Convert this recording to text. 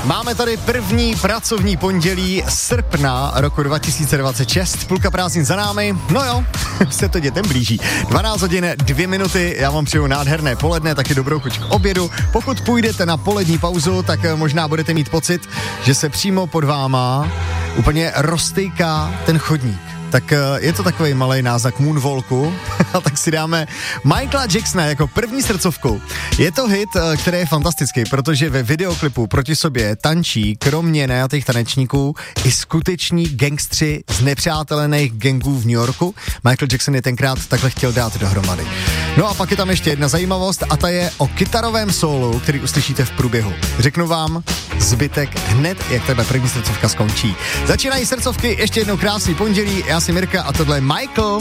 Máme tady první pracovní pondělí srpna roku 2026, půlka prázdnin za námi, no jo, se to dětem blíží. 12 hodin, 2 minuty, já vám přeju nádherné poledne, taky dobrou chuť k obědu. Pokud půjdete na polední pauzu, tak možná budete mít pocit, že se přímo pod váma úplně roztejká ten chodník. Tak je to takový malej náznak moonwalku, a tak si dáme Michaela Jacksona jako první srdcovku. Je to hit, který je fantastický, protože ve videoklipu proti sobě tančí, kromě najatých tanečníků, i skuteční gangstři z nepřátelených gangů v New Yorku. Michael Jackson je tenkrát takhle chtěl dát dohromady. No a pak je tam ještě jedna zajímavost a ta je o kytarovém sólu, který uslyšíte v průběhu. Řeknu vám zbytek hned, jak tebe první srdcovka skončí. Začínají srdcovky, ještě jednou krásný pondělí, já jsem Mirka a tohle je Michael.